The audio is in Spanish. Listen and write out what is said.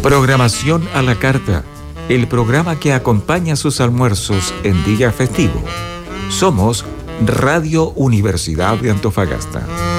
Programación a la carta, el programa que acompaña sus almuerzos en día festivo. Somos Radio Universidad de Antofagasta.